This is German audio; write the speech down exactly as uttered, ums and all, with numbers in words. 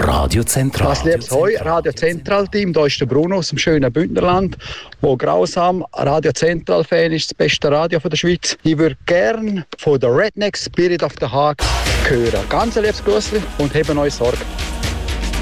Radio Zentral. Was liebes Hoi, Radio Zentral-Team. Da ist der Bruno aus dem schönen Bündnerland, wo grausam Radio Zentral-Fan ist, das beste Radio von der Schweiz. Ich würde gerne von der Redneck Spirit of the Hague hören. Ganz ein liebes Grüßli und haben euch Sorge.